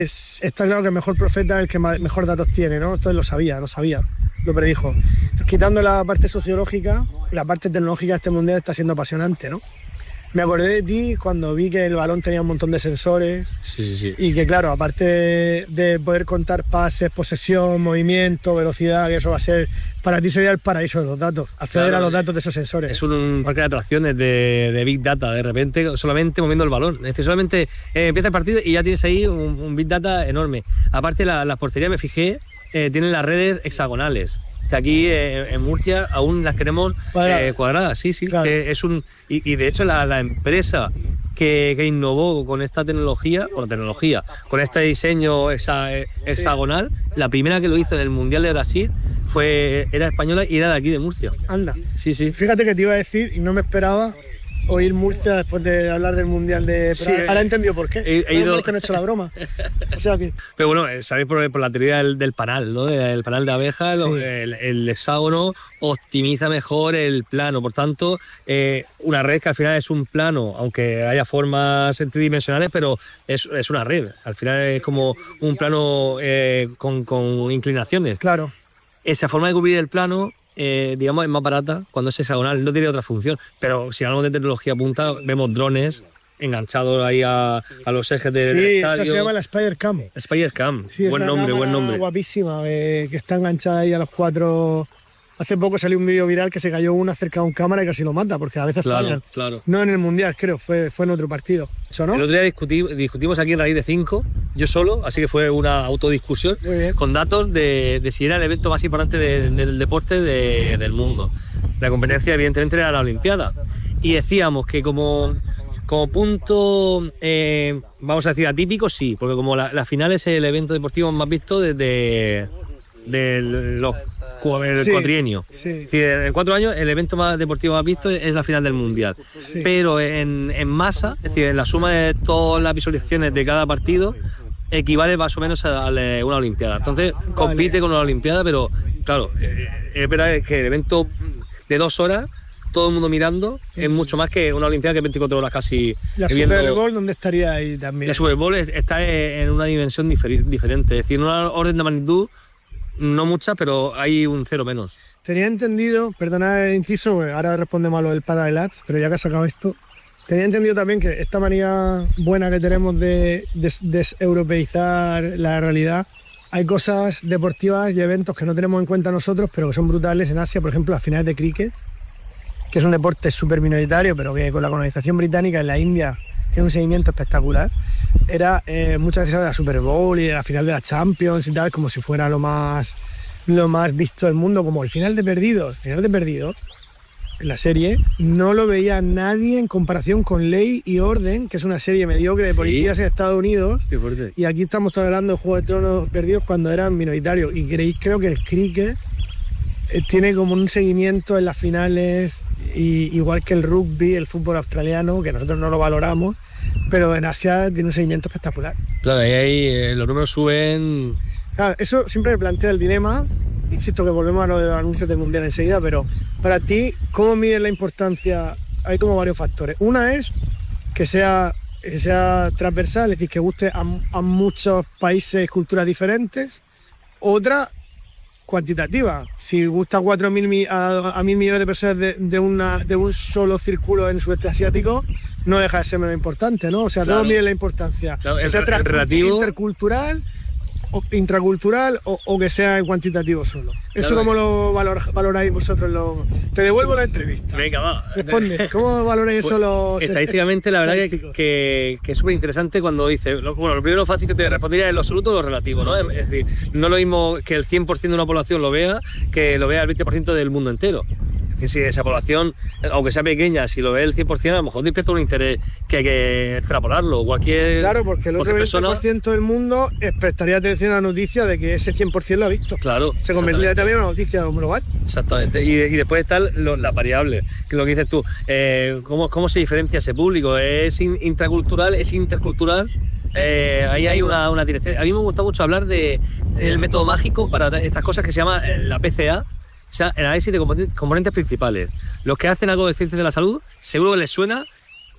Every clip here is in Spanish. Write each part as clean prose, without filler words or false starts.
Está claro que el mejor profeta es el que mejor datos tiene, ¿no? Esto lo sabía, lo predijo. Entonces, quitando la parte sociológica, la parte tecnológica de este mundial está siendo apasionante, ¿no? Me acordé de ti cuando vi que el balón tenía un montón de sensores. Sí. Y que claro, aparte de poder contar pases, posesión, movimiento, velocidad, que eso va a ser, para ti sería el paraíso de los datos, acceder a los datos de esos sensores. Es un parque de atracciones de Big Data, de repente solamente moviendo el balón. Es decir, solamente empieza el partido y ya tienes ahí un Big Data enorme. Aparte las porterías, me fijé, tienen las redes hexagonales. Aquí en Murcia aún las queremos cuadradas, sí, claro. Y de hecho la empresa que innovó con esta tecnología, con este diseño hexagonal, la primera que lo hizo en el Mundial de Brasil era española y era de aquí de Murcia. Anda. Sí. Fíjate que te iba a decir y no me esperaba oír Murcia después de hablar del Mundial de... Sí, ahora he entendido por qué. He ido... que no he hecho la broma. O sea que... Pero bueno, sabéis por la teoría del panal, ¿no? El panal de abejas, sí. El hexágono optimiza mejor el plano. Por tanto, una red que al final es un plano, aunque haya formas tridimensionales, pero es una red. Al final es como un plano con inclinaciones. Claro. Esa forma de cubrir el plano... digamos, es más barata cuando es hexagonal, no tiene otra función, pero si hablamos de tecnología punta, vemos drones enganchados ahí a los ejes del estadio. Sí, esa se llama la Spider-Cam. Spider-Cam, sí, buen nombre. Guapísima, que está enganchada ahí a los 4... Hace poco salió un vídeo viral que se cayó una cerca de un cámara y casi lo mata, porque a veces fallan. Claro. No en el Mundial, creo, fue en otro partido. ¿Eso no? El otro día discutimos aquí en Raíz de 5, yo solo, así que fue una autodiscusión con datos de si era el evento más importante del deporte del mundo. La competencia, evidentemente, era la Olimpiada. Y decíamos que como punto, vamos a decir, atípico, sí, porque como la final es el evento deportivo más visto desde los cuatrienio. Sí. Es decir, en 4 años el evento más deportivo más visto es la final del Mundial. Sí. Pero en masa, es decir, en la suma de todas las visualizaciones de cada partido, equivale más o menos a una Olimpiada. Entonces compite con una Olimpiada, pero claro, es verdad que el evento de 2 horas, todo el mundo mirando, es mucho más que una Olimpiada que es 24 horas casi. ¿La Super Bowl dónde estaría ahí también? La Super Bowl está en una dimensión diferente, es decir, en una orden de magnitud no mucha, pero hay un 0 menos. Tenía entendido, perdona el inciso, ahora respondemos a lo del para del ads, pero ya que has sacado esto, tenía entendido también que esta manía buena que tenemos de deseuropeizar la realidad, hay cosas deportivas y eventos que no tenemos en cuenta nosotros, pero que son brutales en Asia, por ejemplo, las finales de cricket, que es un deporte súper minoritario, pero que con la colonización británica en la India tiene un seguimiento espectacular. Era muchas veces la Super Bowl y la final de la Champions y tal, como si fuera lo más visto del mundo, como el final de Perdidos. El final de Perdidos, en la serie, no lo veía nadie en comparación con Ley y Orden, que es una serie mediocre de policías en Estados Unidos. Qué fuerte. Y aquí estamos hablando de Juego de Tronos Perdidos cuando eran minoritarios. Y creo que el cricket tiene como un seguimiento en las finales, igual que el rugby, el fútbol australiano, que nosotros no lo valoramos, pero en Asia tiene un seguimiento espectacular. Claro, ahí los números suben. Claro, eso siempre me plantea el dilema. Insisto que volvemos a lo de los anuncios del Mundial enseguida, pero para ti, ¿cómo mides la importancia? Hay como varios factores. Una es que sea transversal, es decir, que guste a muchos países, culturas diferentes. Otra, cuantitativa. Si gusta a 1.000 millones de personas de un solo círculo en el sudeste asiático, no deja de ser menos importante, ¿no? O sea, claro. ¿cómo mide la importancia? Claro, que sea relativo, intercultural, o intracultural o que sea en cuantitativo solo. ¿Eso claro, cómo lo valoráis vosotros? Te devuelvo la entrevista. Venga, va. Responde, ¿cómo valoráis eso los estadísticamente, la verdad que es súper interesante cuando dice... Bueno, lo primero fácil que te respondería es lo absoluto o lo relativo, ¿no? Es decir, no lo mismo que el 100% de una población lo vea que lo vea el 20% del mundo entero. Que si esa población, aunque sea pequeña, si lo ve el 100%, a lo mejor despierta un interés que hay que extrapolarlo. Claro, porque el otro 20% del mundo prestaría atención a la noticia de que ese 100% lo ha visto. Claro. Se convertiría también en una noticia global. Exactamente. Y después están las variables, que es lo que dices tú. ¿Cómo se diferencia ese público? ¿Es intracultural? ¿Es intercultural? Ahí hay una dirección. A mí me gusta mucho hablar del método mágico para estas cosas que se llama la PCA. O sea, el análisis de componentes principales. Los que hacen algo de ciencias de la salud, seguro que les suena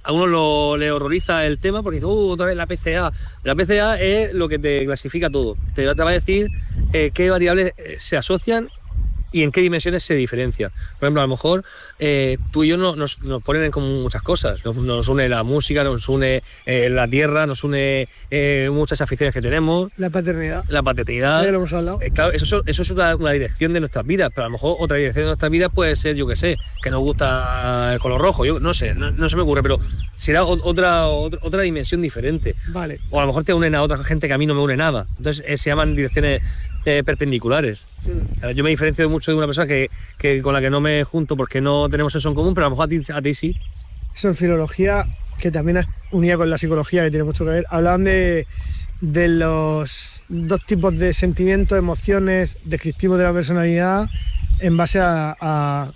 a uno le horroriza el tema porque dice, otra vez la PCA. La PCA es lo que te clasifica todo. Te va a decir qué variables se asocian y en qué dimensiones se diferencian. Por ejemplo, a lo mejor tú y yo nos ponen en común muchas cosas. Nos une la música, nos une la tierra, nos une muchas aficiones que tenemos. La paternidad. La paternidad. Ya lo hemos hablado. Claro, eso es una dirección de nuestras vidas, pero a lo mejor otra dirección de nuestras vidas puede ser, yo qué sé, que nos gusta el color rojo. Yo no sé, no se me ocurre, pero será otra dimensión diferente. Vale. O a lo mejor te unen a otra gente que a mí no me une nada. Entonces se llaman direcciones perpendiculares. Yo me diferencio mucho de una persona que con la que no me junto porque no tenemos eso en común, pero a lo mejor a ti sí. Eso en filología, que también es unida con la psicología, que tiene mucho que ver, hablaban de los dos tipos de sentimientos, emociones descriptivos de la personalidad en base al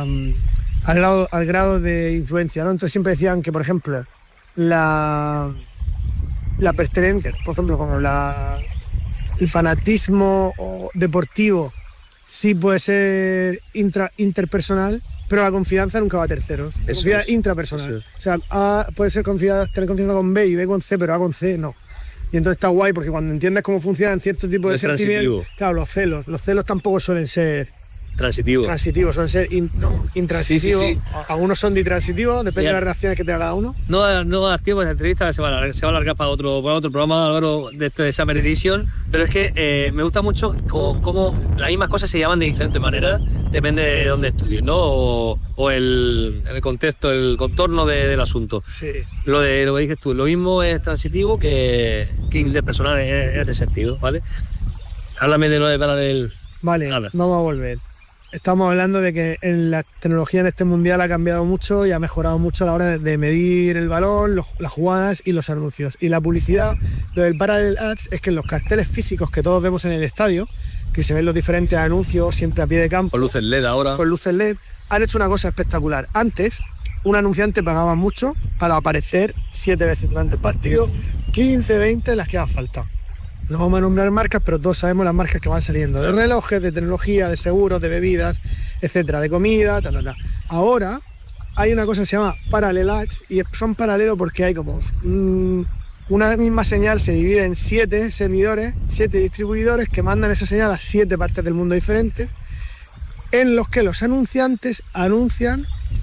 grado de influencia, ¿no? Entonces siempre decían que, por ejemplo, la pertenencia, por ejemplo, como el fanatismo deportivo sí puede ser interpersonal, pero la confianza nunca va a terceros. Eso es intrapersonal. O sea, A puede ser tener confianza con B y B con C, pero A con C no. Y entonces está guay porque cuando entiendes cómo funcionan ciertos tipos de sentimientos, claro, los celos tampoco suelen ser transitivos, suelen ser intransitivos. Sí. Algunos son ditransitivos, depende de las reacciones que tenga cada uno. No va a dar tiempo, esta entrevista se va a alargar para otro programa de este Summer Edition, pero es que me gusta mucho cómo las mismas cosas se llaman de diferentes maneras, depende de dónde estudies, ¿no? O el contexto, el contorno del asunto. Sí. Lo que dices tú, lo mismo es transitivo que interpersonal en este sentido, ¿vale? Háblame de lo de Parallel. Vale, vamos a volver. Estamos hablando de que la tecnología en este mundial ha cambiado mucho y ha mejorado mucho a la hora de medir el balón, las jugadas y los anuncios. Y la publicidad, lo del Parallel Ads, es que en los carteles físicos que todos vemos en el estadio, que se ven los diferentes anuncios siempre a pie de campo. Con luces LED ahora. Con luces LED, han hecho una cosa espectacular. Antes, un anunciante pagaba mucho para aparecer 7 veces durante el partido, 15, 20 las que hagan falta. No vamos a nombrar marcas, pero todos sabemos las marcas que van saliendo, de relojes, de tecnología, de seguros, de bebidas, etcétera, de comida, Ahora hay una cosa que se llama Parallel Ads y son paralelos porque hay como una misma señal se divide en 7 servidores, 7 distribuidores que mandan esa señal a 7 partes del mundo diferentes, en los que los anunciantes anuncian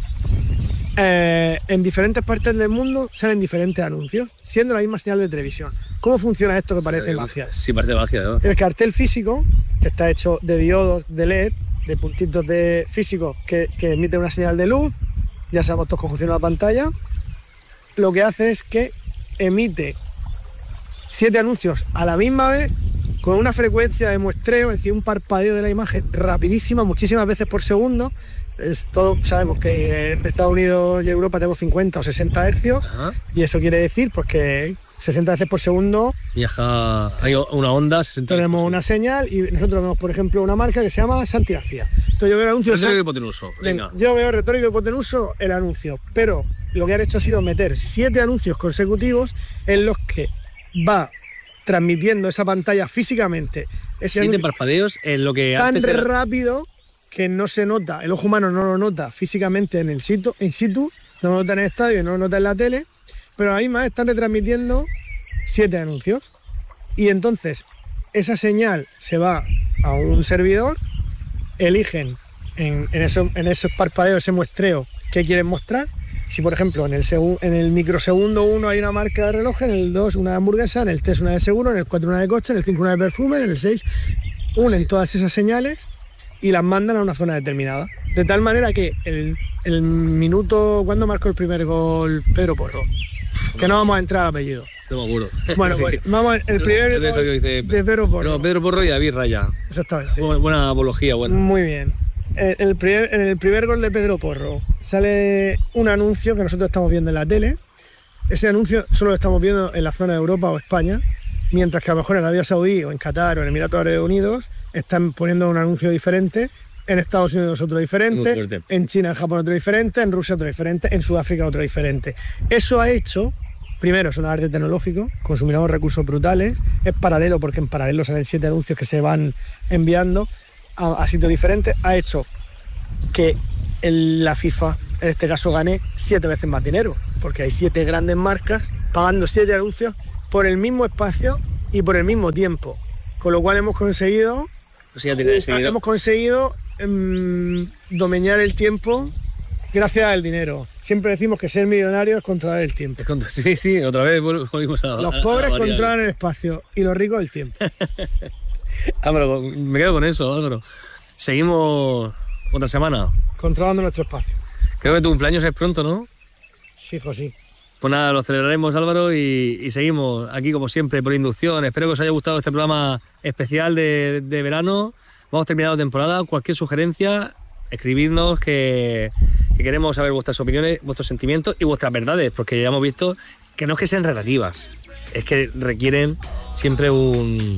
en diferentes partes del mundo, salen diferentes anuncios, siendo la misma señal de televisión. ¿Cómo funciona esto que parece magia? Sí, parece magia, ¿no? El cartel físico, que está hecho de diodos de LED, de puntitos de físicos que emiten una señal de luz, ya sabemos todos cómo funciona la pantalla, lo que hace es que emite 7 anuncios a la misma vez, con una frecuencia de muestreo, es decir, un parpadeo de la imagen rapidísima, muchísimas veces por segundo. Todos sabemos que en Estados Unidos y Europa tenemos 50 o 60 hercios. Ajá. Y eso quiere decir pues que 60 veces por segundo viaja, hay una onda, 60 tenemos una señal y nosotros vemos, por ejemplo, una marca que se llama Santi García. Entonces yo veo el anuncio. Retórico y hipotenuso. Venga. Yo veo retórico y hipotenuso el anuncio, pero lo que han hecho ha sido meter 7 anuncios consecutivos en los que va transmitiendo esa pantalla físicamente. 7 parpadeos en lo que tan antes era rápido que no se nota, el ojo humano no lo nota físicamente in situ, no lo nota en el estadio, no lo nota en la tele, pero a la misma vez están retransmitiendo 7 anuncios. Y entonces esa señal se va a un servidor, eligen en esos parpadeos, ese muestreo, qué quieren mostrar. Si, por ejemplo, en el microsegundo 1 hay una marca de reloj, en el 2 una de hamburguesa, en el 3 una de seguro, en el 4 una de coche, en el 5 una de perfume, en el 6 unen todas esas señales y las mandan a una zona determinada. De tal manera que el minuto... ¿Cuándo marcó el primer gol Pedro Porro? Que no vamos a entrar al apellido. No me acuerdo. Bueno, pues vamos el primer gol de Pedro Porro. No, Pedro Porro y David Raya. Exactamente. Buena apología, buena. Muy bien. En el primer gol de Pedro Porro sale un anuncio que nosotros estamos viendo en la tele. Ese anuncio solo lo estamos viendo en la zona de Europa o España, mientras que a lo mejor en Arabia Saudí o en Qatar o en Emiratos Árabes Unidos están poniendo un anuncio diferente, en Estados Unidos otro diferente, en China, en Japón otro diferente, en Rusia otro diferente, en Sudáfrica otro diferente. Eso ha hecho, primero es un arte tecnológico, consumiremos recursos brutales, es paralelo porque en paralelo salen 7 anuncios que se van enviando a sitios diferentes, ha hecho que la FIFA, en este caso, gane 7 veces más dinero, porque hay 7 grandes marcas pagando 7 anuncios por el mismo espacio y por el mismo tiempo. Con lo cual hemos conseguido domeñar el tiempo gracias al dinero. Siempre decimos que ser millonario es controlar el tiempo. Sí, otra vez volvimos a... Los pobres controlan el espacio y los ricos el tiempo. Álvaro, me quedo con eso, Álvaro. Seguimos otra semana. Controlando nuestro espacio. Creo que tu cumpleaños es pronto, ¿no? Sí, hijo, sí. Pues nada, lo celebraremos, Álvaro, y seguimos aquí como siempre por inducción. Espero que os haya gustado este programa especial de verano. Vamos terminando temporada. Cualquier sugerencia, escribirnos, que queremos saber vuestras opiniones, vuestros sentimientos y vuestras verdades, porque ya hemos visto que no es que sean relativas, es que requieren siempre un